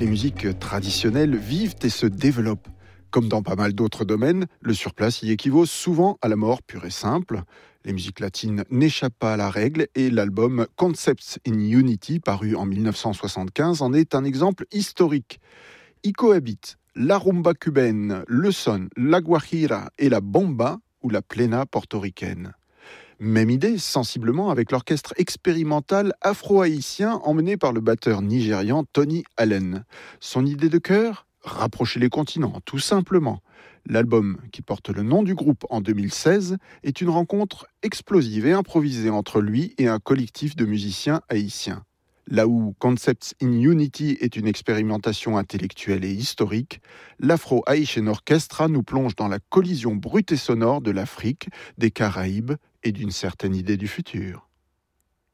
les musiques traditionnelles vivent et se développent. Comme dans pas mal d'autres domaines, le surplace y équivaut souvent à la mort pure et simple. Les musiques latines n'échappent pas à la règle et l'album Concepts in Unity, paru en 1975, en est un exemple historique. Y cohabitent la rumba cubaine, le son, la guajira et la bomba ou la plena portoricaine. Même idée, sensiblement, avec l'orchestre expérimental afro-haïtien emmené par le batteur nigérian Tony Allen. Son idée de cœur ? Rapprocher les continents, tout simplement. L'album, qui porte le nom du groupe en 2016, est une rencontre explosive et improvisée entre lui et un collectif de musiciens haïtiens. Là où Concepts in Unity est une expérimentation intellectuelle et historique, l'Afro-Haïtien Orchestra nous plonge dans la collision brute et sonore de l'Afrique, des Caraïbes et d'une certaine idée du futur.